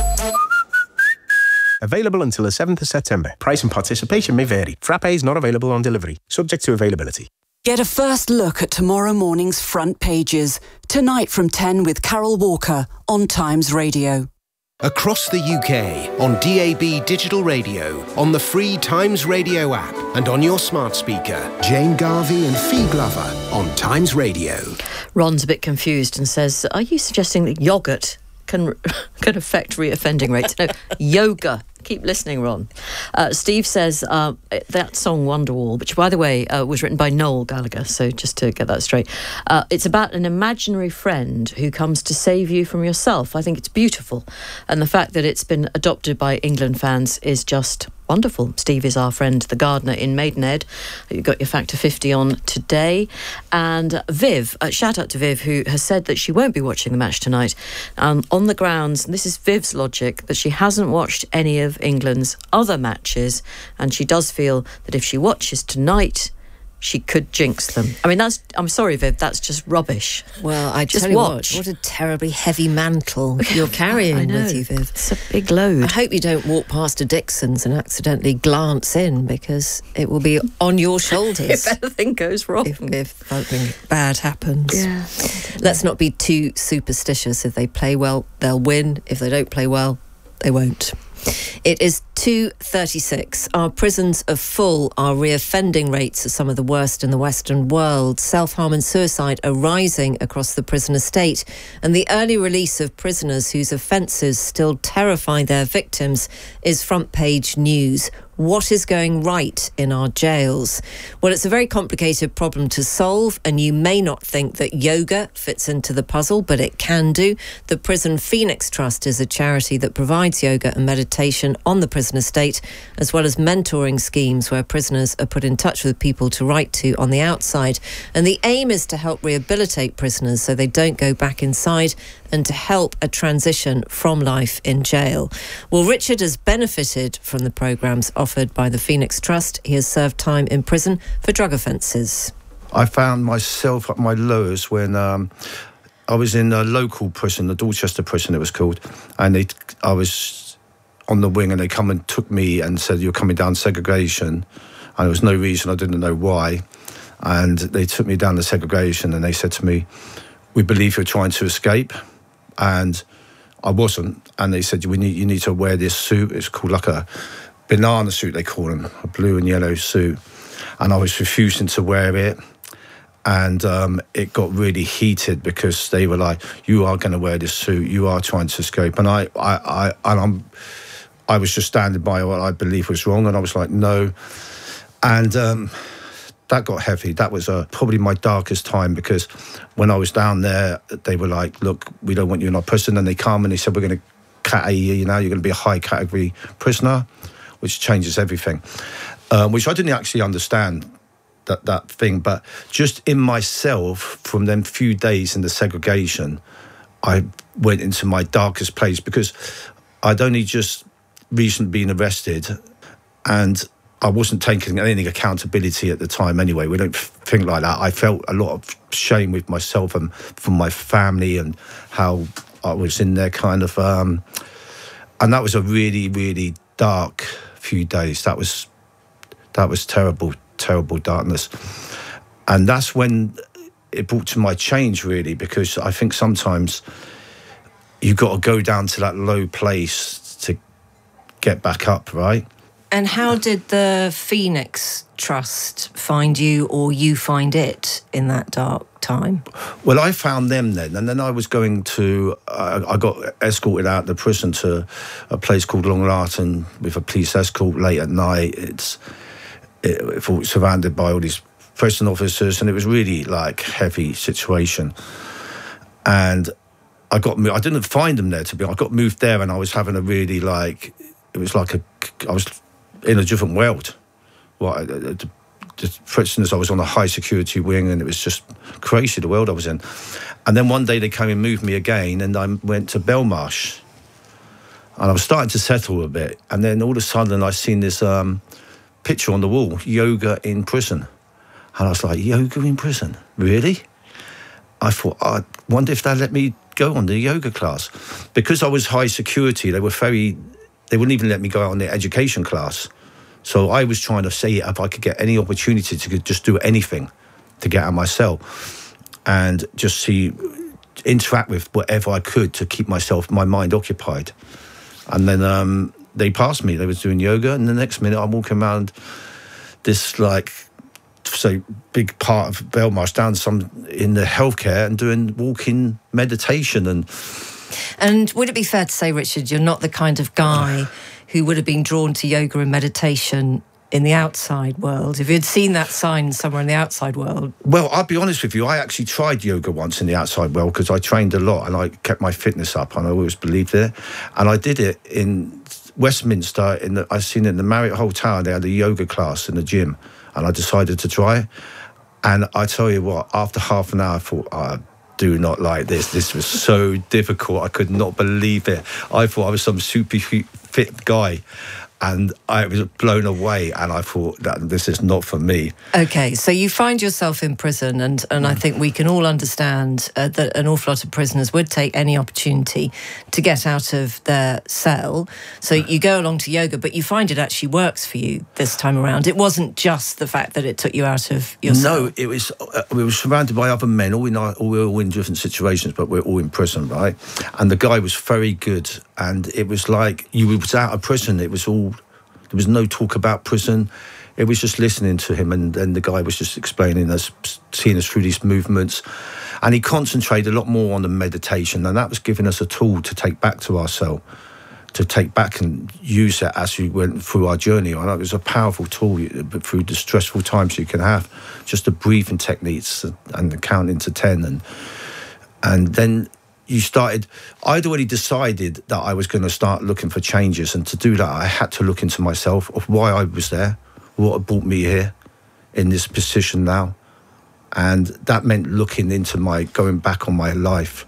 Available until the seventh of September. Price and participation may vary. Frappe is not available on delivery. Subject to availability. Get a first look at tomorrow morning's front pages. Tonight from ten with Carol Walker on Times Radio. Across the U K, on D A B digital radio, on the free Times Radio app, and on your smart speaker. Jane Garvey and Fee Glover on Times Radio. Ron's a bit confused and says, are you suggesting that yoghurt can can affect reoffending rates? No, yoga. Keep listening, Ron. Uh, Steve says uh, that song Wonderwall, which, by the way, uh, was written by Noel Gallagher, so just to get that straight. Uh, it's about an imaginary friend who comes to save you from yourself. I think it's beautiful. And the fact that it's been adopted by England fans is just wonderful. Steve is our friend, the gardener in Maidenhead. You got your Factor fifty on today. And Viv, uh, shout out to Viv, who has said that she won't be watching the match tonight um, on the grounds, and this is Viv's logic, that she hasn't watched any of England's other matches, and she does feel that if she watches tonight, she could jinx them. I mean, that's, I'm sorry, Viv, that's just rubbish. Well, I just tell you watch. what, what a terribly heavy mantle you're carrying with you, Viv. It's a big load. I hope you don't walk past a Dixon's and accidentally glance in, because it will be on your shoulders. If anything goes wrong. If, if something bad happens. Yeah. Let's not be too superstitious. If they play well, they'll win. If they don't play well, they won't. It is two thirty-six. Our prisons are full. Our reoffending rates are some of the worst in the Western world. Self-harm and suicide are rising across the prison estate. And the early release of prisoners whose offences still terrify their victims is front page news. What is going right in our jails? Well, it's a very complicated problem to solve, and you may not think that yoga fits into the puzzle, but it can do. The Prison Phoenix Trust is a charity that provides yoga and meditation on the prison estate, as well as mentoring schemes where prisoners are put in touch with people to write to on the outside. And the aim is to help rehabilitate prisoners so they don't go back inside, and to help a transition from life in jail. Well, Richard has benefited from the programmes offered by the Phoenix Trust. He has served time in prison for drug offences. I found myself at my lowest when um, I was in a local prison, the Dorchester prison it was called, and they, I was on the wing and they come and took me and said, you're coming down segregation. And there was no reason, I didn't know why. And they took me down to segregation and they said to me, we believe you're trying to escape. And I wasn't. And they said, we need you need to wear this suit. It's called like a banana suit, they call them, a blue and yellow suit. And I was refusing to wear it. And um, it got really heated because they were like, you are going to wear this suit. You are trying to escape. And I, I, I, and I'm, I was just standing by what I believe was wrong. And I was like, no. And um, that got heavy. That was uh, probably my darkest time, because when I was down there, they were like, look, we don't want you in our prison. And they come and they said, we're going to cat A you now, you're going to be a high category prisoner, which changes everything, um, which I didn't actually understand. That, that thing, but just in myself, from them few days in the segregation, I went into my darkest place, because I'd only just recently been arrested and I wasn't taking any accountability at the time anyway. We don't think like that. I felt a lot of shame with myself and from my family and how I was in there kind of, um, and that was a really, really dark few days. That was, that was terrible. terrible darkness. And that's when it brought to my change, really, because I think sometimes you've got to go down to that low place to get back up, right? And how did the Phoenix Trust find you, or you find it, in that dark time? Well, I found them then, and then I was going to, uh, I got escorted out of the prison to a place called Long Lartin with a police escort late at night. It's It, it surrounded by all these prison officers, and it was really like heavy situation. And I got, I didn't find them there to be. I got moved there, and I was having a really like, it was like a, I was in a different world. Well, the, the prisoners, I was on a high security wing, and it was just crazy the world I was in. And then one day they came and moved me again, and I went to Belmarsh, and I was starting to settle a bit. And then all of a sudden, I seen this. Um, picture on the wall, yoga in prison. And I was like, yoga in prison? Really? I thought, I wonder if they'd let me go on the yoga class. Because I was high security, they were very, they wouldn't even let me go out on the education class. So I was trying to see if I could get any opportunity to just do anything to get out of my cell and just see, interact with whatever I could to keep myself, my mind occupied. And then, um, they passed me, they was doing yoga, and the next minute I'm walking around this, like, say, big part of Belmarsh down some in the healthcare and doing walking meditation. And and would it be fair to say, Richard, you're not the kind of guy who would have been drawn to yoga and meditation in the outside world? If you'd seen that sign somewhere in the outside world? Well, I'll be honest with you, I actually tried yoga once in the outside world, because I trained a lot and I kept my fitness up, and I always believed it. And I did it in Westminster, in the, I seen it in the Marriott Hotel. They had a yoga class in the gym, and I decided to try. And I tell you what, after half an hour, I thought, I do not like this. This was so difficult. I could not believe it. I thought I was some super fit guy, and I was blown away, and I thought that this is not for me. Okay, so you find yourself in prison, and, and I think we can all understand uh, that an awful lot of prisoners would take any opportunity to get out of their cell. So you go along to yoga, but you find it actually works for you this time around. It wasn't just the fact that it took you out of your cell. No, it was, uh, we were surrounded by other men, all in our, all, we were all in different situations, but we're all in prison, right? And the guy was very good, and it was like you was out of prison. It was all, there was no talk about prison. It was just listening to him, and then the guy was just explaining us, seeing us through these movements. And he concentrated a lot more on the meditation, and that was giving us a tool to take back to our cell, to take back and use it as we went through our journey. And it was a powerful tool through the stressful times you can have, just the breathing techniques and the counting to ten. And, and then you started, I'd already decided that I was going to start looking for changes, and to do that I had to look into myself, of why I was there, what had brought me here in this position now. And that meant looking into my, going back on my life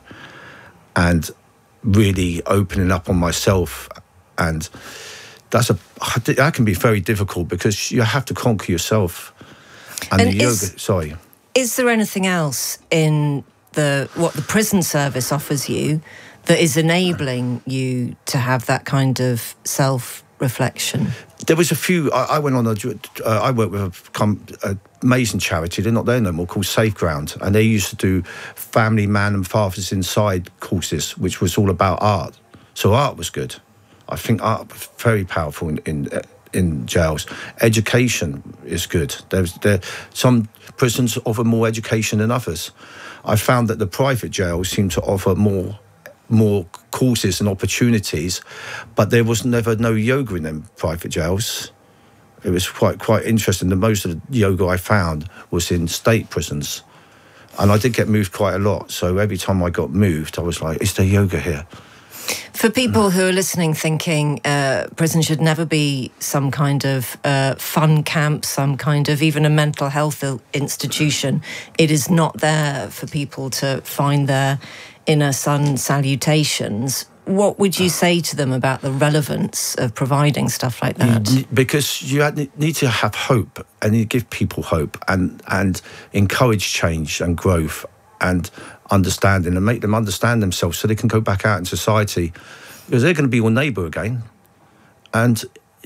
and really opening up on myself. And that's a, that can be very difficult, because you have to conquer yourself. And, and the is, yoga, sorry. Is there anything else in the what the prison service offers you that is enabling you to have that kind of self-reflection? There was a few. I, I went on a. Uh, I worked with a, a amazing charity. They're not there no more, called Safe Ground, and they used to do family man and fathers inside courses, which was all about art. So art was good. I think art was very powerful in in, in jails. Education is good. There's there some prisons offer more education than others. I found that the private jails seem to offer more more courses and opportunities, but there was never no yoga in them private jails. it was quite quite interesting. The most of the yoga I found was in state prisons. And I did get moved quite a lot. So every time I got moved, I was like, is there yoga here? For people who are listening thinking uh, prison should never be some kind of uh, fun camp, some kind of even a mental health institution, it is not there for people to find their inner sun salutations. What would you say to them about the relevance of providing stuff like that? You, because you need to have hope, and you give people hope and, and encourage change and growth and understanding, and make them understand themselves so they can go back out in society, because they're going to be your neighbour again. And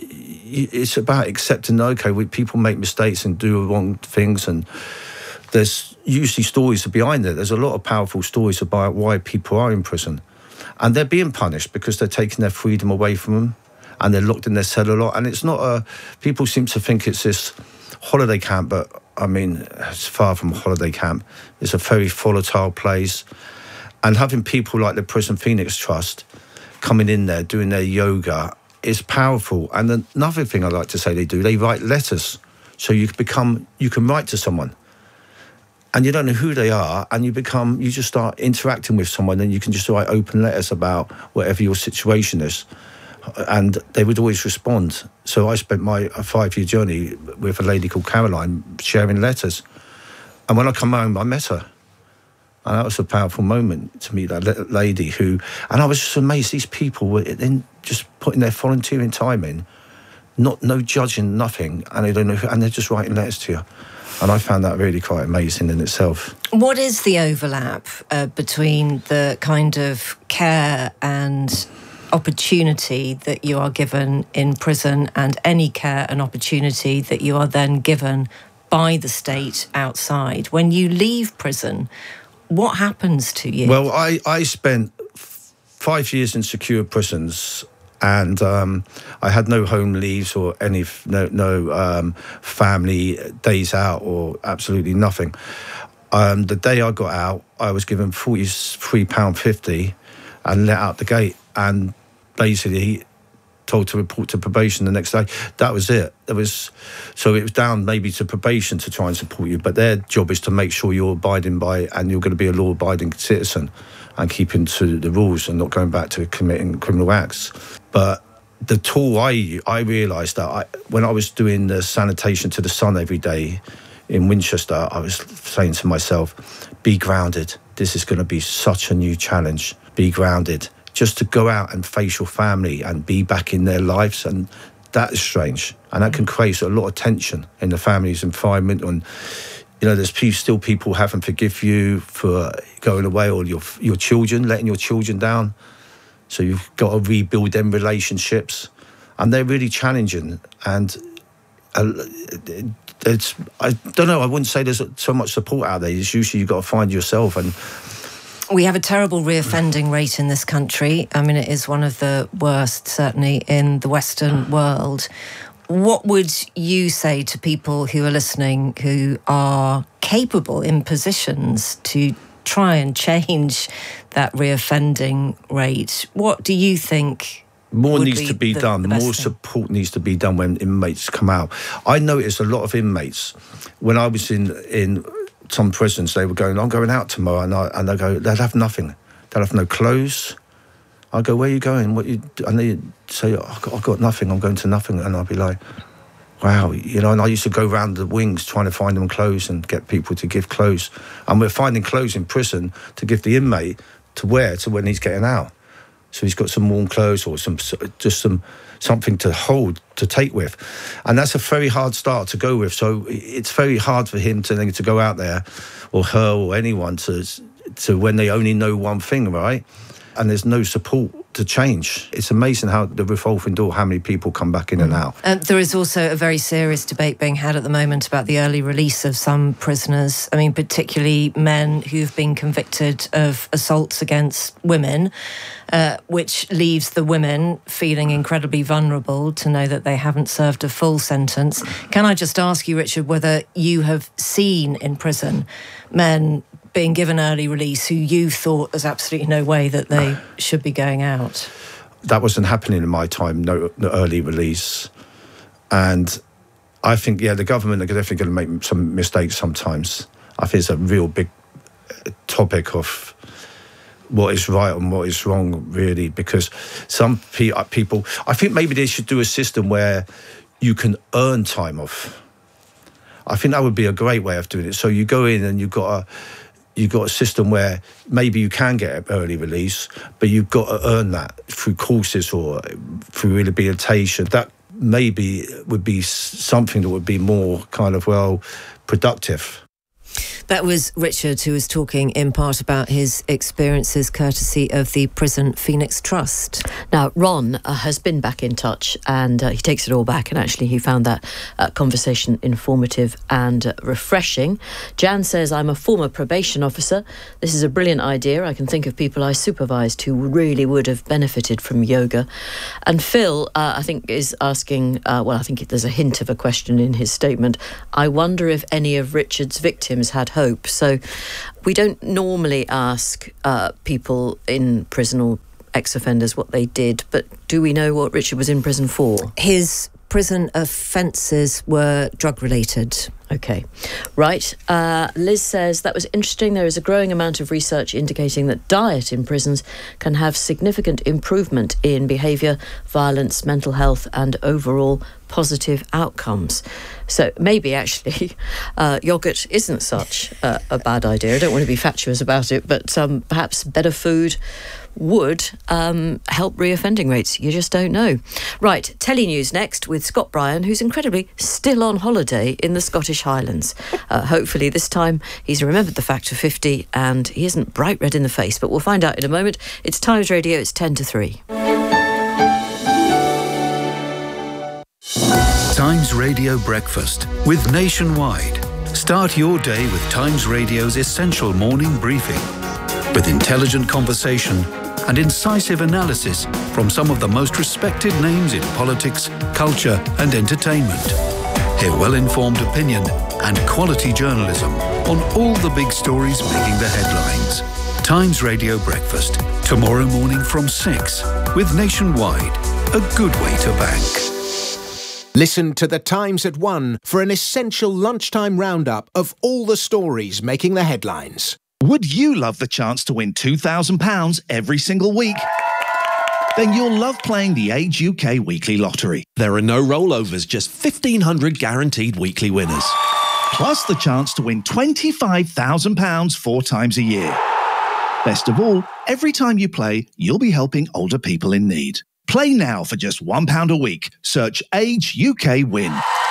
it's about accepting, okay, we, people make mistakes and do wrong things, and there's usually stories behind it. There's a lot of powerful stories about why people are in prison. And they're being punished because they're taking their freedom away from them, and they're locked in their cell a lot. And it's not a... People seem to think it's this holiday camp, but, I mean, it's far from a holiday camp. It's a very volatile place. And having people like the Prison Phoenix Trust coming in there, doing their yoga, is powerful. And another thing I like to say they do, they write letters. So you become... You can write to someone. And you don't know who they are, and you become, you just start interacting with someone, and you can just write open letters about whatever your situation is. And they would always respond. So I spent my five-year journey with a lady called Caroline, sharing letters. And when I come home, I met her. And that was a powerful moment to meet that lady who, and I was just amazed, these people were then just putting their volunteering time in, not no judging, nothing, and they don't know who, and they're just writing letters to you. And I found that really quite amazing in itself. What is the overlap uh, between the kind of care and opportunity that you are given in prison and any care and opportunity that you are then given by the state outside? When you leave prison, what happens to you? Well, I, I spent f- five years in secure prisons, and um, I had no home leaves or any no no um, family days out or absolutely nothing. Um, the day I got out, I was given forty-three pounds fifty and let out the gate, and basically told to report to probation the next day. That was it. There was so it was down maybe to probation to try and support you, but their job is to make sure you're abiding by and you're going to be a law-abiding citizen and keeping to the rules and not going back to committing criminal acts. But the tool I I realised that I, when I was doing the sanitation to the sun every day in Winchester, I was saying to myself, be grounded. This is going to be such a new challenge. Be grounded. Just to go out and face your family and be back in their lives. And that is strange. And that can create a lot of tension in the family's environment. And, you know, there's still people who haven't forgive you for going away, or your your children, letting your children down. So you've got to rebuild them relationships. And they're really challenging. And uh, it's, I don't know, I wouldn't say there's so much support out there. It's usually you've got to find yourself. And we have a terrible reoffending rate in this country. I mean, it is one of the worst, certainly, in the Western world. What would you say to people who are listening who are capable in positions to try and change that reoffending rate? What do you think? More needs to be the, done. the More thing? support needs to be done when inmates come out. I noticed a lot of inmates when I was in in some prisons. They were going, "I'm going out tomorrow," and I and I go, "They'll have nothing. They'll have no clothes." I go, "Where are you going? What you?" And they say, oh, I've, got, "I've got nothing. I'm going to nothing." And I'll be like, "Wow," you know. And I used to go around the wings trying to find them clothes and get people to give clothes. And we're finding clothes in prison to give the inmate to wear to when he's getting out. So he's got some warm clothes or some just some something to hold, to take with. And that's a very hard start to go with. So it's very hard for him to to go out there, or her or anyone, to to when they only know one thing, right? And there's no support to change. It's amazing how the revolving door, how many people come back in mm. and out. Um, there is also a very serious debate being had at the moment about the early release of some prisoners. I mean, particularly men who've been convicted of assaults against women, uh, which leaves the women feeling incredibly vulnerable to know that they haven't served a full sentence. Can I just ask you, Richard, whether you have seen in prison men being given early release who you thought there's absolutely no way that they should be going out? That wasn't happening in my time, no, no early release. And I think, yeah, the government are definitely going to make some mistakes sometimes. I think it's a real big topic of what is right and what is wrong, really, because some pe- people, I think maybe they should do a system where you can earn time off. I think that would be a great way of doing it. So you go in and you've got a, you've got a system where maybe you can get an early release, but you've got to earn that through courses or through rehabilitation. That maybe would be something that would be more kind of, well, productive. That was Richard, who was talking in part about his experiences courtesy of the Prison Phoenix Trust. Now, Ron uh, has been back in touch, and uh, he takes it all back, and actually he found that uh, conversation informative and uh, refreshing. Jan says, I'm a former probation officer. This is a brilliant idea. I can think of people I supervised who really would have benefited from yoga. And Phil, uh, I think, is asking, uh, well, I think there's a hint of a question in his statement. I wonder if any of Richard's victims had hope. So we don't normally ask uh, people in prison or ex-offenders what they did, but do we know what Richard was in prison for? His prison offences were drug-related. Okay. Right. Uh, Liz says, that was interesting. There is a growing amount of research indicating that diet in prisons can have significant improvement in behaviour, violence, mental health and overall positive outcomes. So maybe actually uh, yoghurt isn't such uh, a bad idea. I don't want to be fatuous about it, but um, perhaps better food would um, help reoffending rates. You just don't know. Right, Telly News next with Scott Bryan, who's incredibly still on holiday in the Scottish Highlands. Uh, hopefully this time he's remembered the factor fifty and he isn't bright red in the face, but we'll find out in a moment. It's Times Radio, it's ten to three. Times Radio Breakfast with Nationwide. Start your day with Times Radio's essential morning briefing with intelligent conversation and incisive analysis from some of the most respected names in politics, culture and entertainment. Hear well-informed opinion and quality journalism on all the big stories making the headlines. Times Radio Breakfast, tomorrow morning from six with Nationwide, a good way to bank. Listen to The Times at one for an essential lunchtime roundup of all the stories making the headlines. Would you love the chance to win two thousand pounds every single week? Then you'll love playing the Age U K Weekly Lottery. There are no rollovers, just fifteen hundred guaranteed weekly winners. Plus the chance to win twenty-five thousand pounds four times a year. Best of all, every time you play, you'll be helping older people in need. Play now for just one pound a week. Search Age U K Win.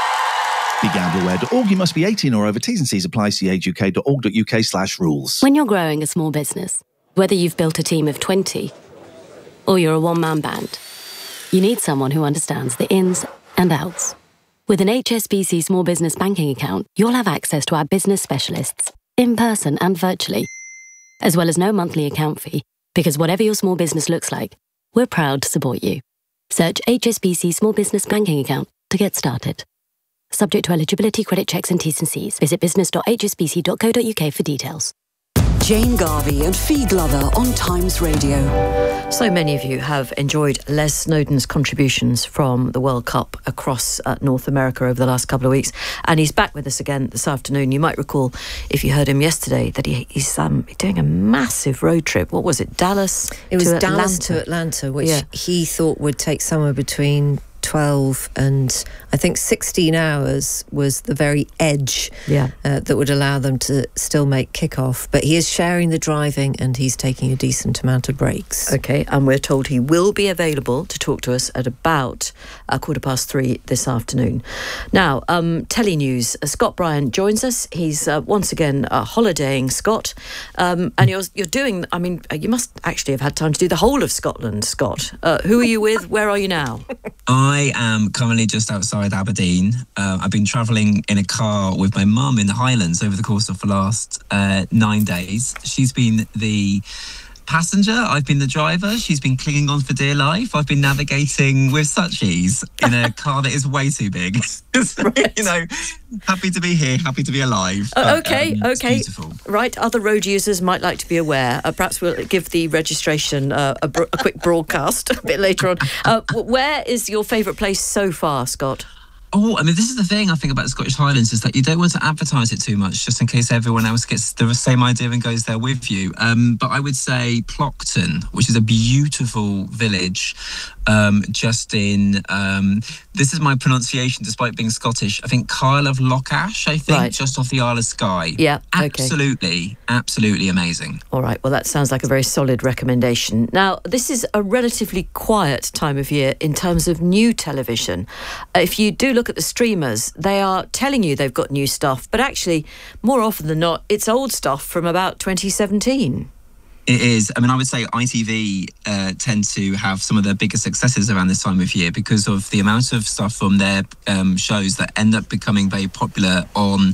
Be gamble aware dot org. You must be eighteen or over. T's and C's apply. See age u k dot org dot u k slash rules. When you're growing a small business, whether you've built a team of twenty or you're a one-man band, you need someone who understands the ins and outs. With an H S B C Small Business Banking account, you'll have access to our business specialists, in person and virtually, as well as no monthly account fee, because whatever your small business looks like, we're proud to support you. Search H S B C Small Business Banking Account to get started. Subject to eligibility, credit checks and T's and C's. Visit business dot h s b c dot co dot u k for details. Jane Garvey and Fee Glover on Times Radio. So many of you have enjoyed Les Snowdon's contributions from the World Cup across uh, North America over the last couple of weeks, and he's back with us again this afternoon. You might recall, if you heard him yesterday, that he, he's um, doing a massive road trip. What was it, Dallas It was to Dallas Atlanta. to Atlanta, which Yeah. he thought would take somewhere between twelve and I think sixteen hours was the very edge Yeah. uh, that would allow them to still make kickoff. But he is sharing the driving and he's taking a decent amount of breaks. Okay, and we're told he will be available to talk to us at about a quarter past three this afternoon. Now, um, Telly News, uh, Scott Bryan joins us. He's uh, once again uh, holidaying, Scott, um, and you're you're doing. I mean, you must actually have had time to do the whole of Scotland, Scott. Uh, who are you with? Where are you now? I am currently just outside Aberdeen. Uh, I've been travelling in a car with my mum in the Highlands over the course of the last uh, nine days. She's been the passenger, I've been the driver. She's been clinging on for dear life. I've been navigating with such ease in a car that is way too big. Right. You know, happy to be here, happy to be alive. Uh, okay, um, it's okay. beautiful. Right, other road users might like to be aware. Uh, perhaps we'll give the registration uh, a, bro- a quick broadcast a bit later on. Uh, where is your favourite place so far, Scott? Oh, I mean, this is the thing I think about the Scottish Highlands is that you don't want to advertise it too much, just in case everyone else gets the same idea and goes there with you. Um, but I would say Plockton, which is a beautiful village, um, just in, um, this is my pronunciation despite being Scottish, I think Kyle of Lockash, I think, Right. just off the Isle of Skye. Yeah, okay. Absolutely, absolutely amazing. All right, well, that sounds like a very solid recommendation. Now, this is a relatively quiet time of year in terms of new television. Uh, if you do look at the streamers, they are telling you they've got new stuff, but actually, more often than not, it's old stuff from about twenty seventeen. It is. I mean, I would say I T V uh, tend to have some of their biggest successes around this time of year because of the amount of stuff from their um, shows that end up becoming very popular on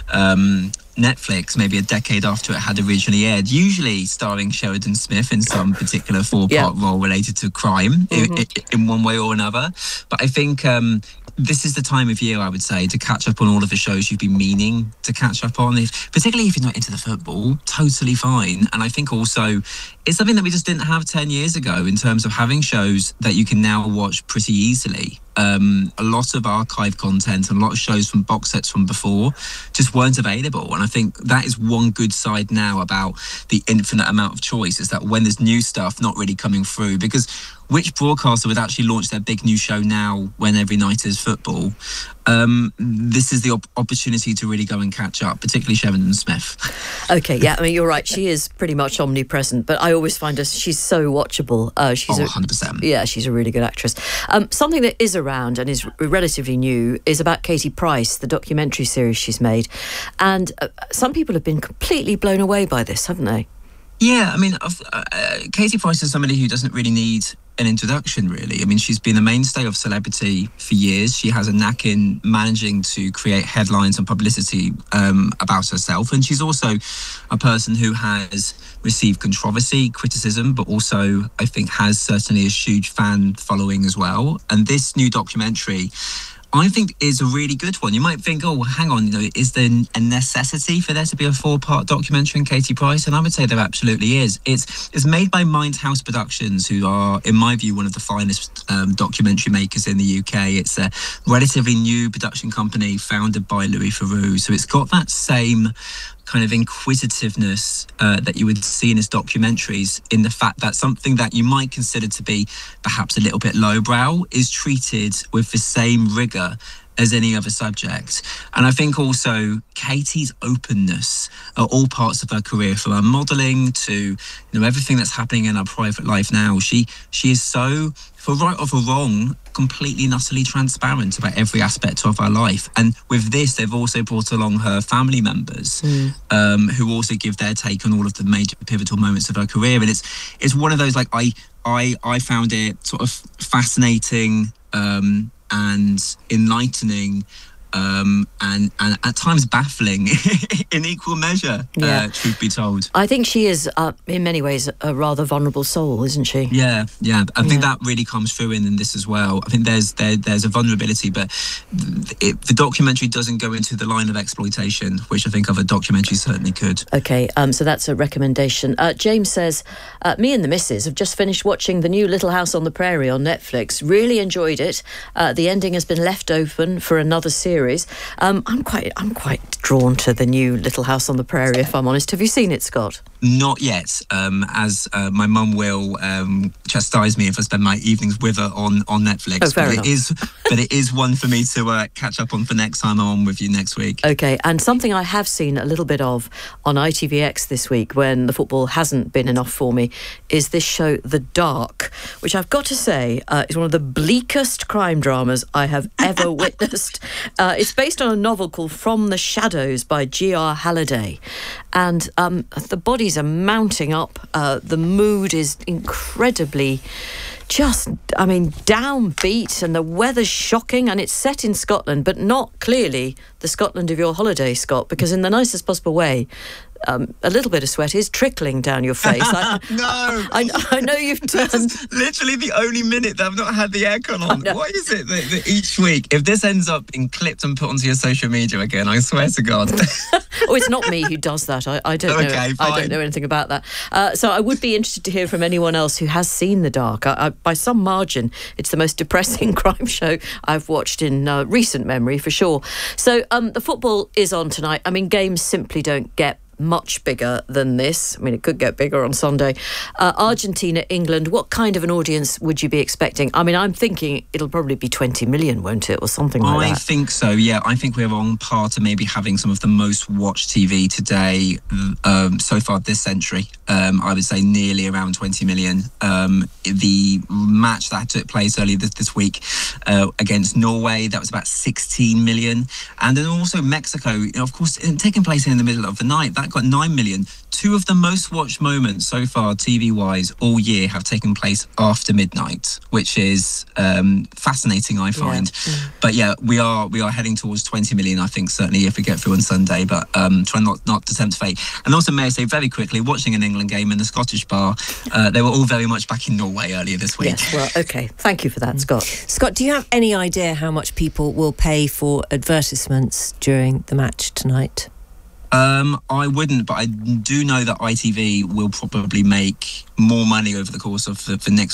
um, Netflix, maybe a decade after it had originally aired, usually starring Sheridan Smith in some particular four-part Yeah. role related to crime Mhm. i- i- in one way or another. But I think um, this is the time of year, I would say, to catch up on all of the shows you've been meaning to catch up on. If, particularly if you're not into the football, totally fine. And I think also it's something that we just didn't have ten years ago in terms of having shows that you can now watch pretty easily. Um, a lot of archive content and a lot of shows from box sets from before just weren't available. And I think that is one good side now about the infinite amount of choice, is that when there's new stuff not really coming through, because which broadcaster would actually launch their big new show now when every night is football? Um, this is the op- opportunity to really go and catch up, particularly Sheridan Smith. Okay, yeah, I mean, you're right. She is pretty much omnipresent, but I always find her, she's so watchable. Uh, she's Oh, a, one hundred percent. Yeah, she's a really good actress. Um, something that is around and is r- relatively new is about Katie Price, the documentary series she's made. And uh, some people have been completely blown away by this, haven't they? Yeah, I mean, I've- uh, uh, Katie Price is somebody who doesn't really need an introduction, really. I mean, she's been a mainstay of celebrity for years. She has a knack in managing to create headlines and publicity um, about herself. And she's also a person who has received controversy, criticism, but also, I think, has certainly a huge fan following as well. And this new documentary, I think, is a really good one. You might think, oh, hang on, you know, is there a necessity for there to be a four-part documentary on Katie Price? And I would say there absolutely is. It's it's made by Mindhouse Productions, who are, in my view, one of the finest um, documentary makers in the U K. It's a relatively new production company founded by Louis Theroux. So it's got that same kind of inquisitiveness uh, that you would see in his documentaries, in the fact that something that you might consider to be perhaps a little bit lowbrow is treated with the same rigour as any other subject. And I think also Katie's openness at all parts of her career, from her modelling to, you know, everything that's happening in her private life now, she she is so, for right or for wrong, completely and utterly transparent about every aspect of her life. And with this, they've also brought along her family members, Mm. um, who also give their take on all of the major pivotal moments of her career. And it's it's one of those, like, I I I found it sort of fascinating um, and enlightening. Um, and, and at times baffling in equal measure, Yeah. uh, truth be told. I think she is, uh, in many ways, a rather vulnerable soul, isn't she? Yeah, yeah. I think Yeah. that really comes through in, in this as well. I think there's there, there's a vulnerability, but it, the documentary doesn't go into the line of exploitation, which I think other documentaries certainly could. Okay, um, so that's a recommendation. Uh, James says, uh, me and the missus have just finished watching the new Little House on the Prairie on Netflix. Really enjoyed it. Uh, the ending has been left open for another series. Um, I'm quite, I'm quite drawn to the new Little House on the Prairie, if I'm honest. Have you seen it, Scott? Not yet, um, as uh, my mum will um, chastise me if I spend my evenings with her on, on Netflix. Oh, fair but enough. it is, but it is one for me to uh, catch up on for next time I'm on with you next week. Okay, and something I have seen a little bit of on I T V X this week when the football hasn't been enough for me is this show The Dark, which I've got to say uh, is one of the bleakest crime dramas I have ever witnessed. Uh, it's based on a novel called From the Shadows by G R Halliday, and um, the bodies are mounting up. Uh, the mood is incredibly just, I mean, downbeat, and the weather's shocking, and it's set in Scotland, but not clearly the Scotland of your holiday, Scott, because in the nicest possible way, Um, a little bit of sweat is trickling down your face. I, no, I, I, I know you've turned. This is literally the only minute that I've not had the aircon on. What is it that, that each week, if this ends up in clipped and put onto your social media again, I swear to God. Oh, it's not me who does that. I, I don't know. Okay, I don't know anything about that. Uh, so I would be interested to hear from anyone else who has seen The Dark. I, I, by some margin, it's the most depressing crime show I've watched in uh, recent memory, for sure. So um, the football is on tonight. I mean, games simply don't get much bigger than this. I mean, it could get bigger on Sunday. Uh, Argentina, England, what kind of an audience would you be expecting? I mean, I'm thinking it'll probably be twenty million, won't it, or something like I that? I think so, yeah. I think we're on par to maybe having some of the most watched T V today um, so far this century. Um, I would say nearly around twenty million. Um, the match that took place earlier this, this week uh, against Norway, that was about sixteen million. And then also Mexico, you know, of course, taking place in the middle of the night, that got nine million. Two of the most watched moments so far, T V-wise, all year have taken place after midnight, which is um, fascinating, I find. Yeah. Mm. But yeah, we are we are heading towards twenty million, I think, certainly if we get through on Sunday. But um, try not not to tempt fate. And also, may I say very quickly, watching an England game in the Scottish bar, uh, they were all very much back in Norway earlier this week. Yes, well, okay. Thank you for that, Scott. Scott, do you have any idea how much people will pay for advertisements during the match tonight? Um, I wouldn't, but I do know that I T V will probably make more money over the course of the, the next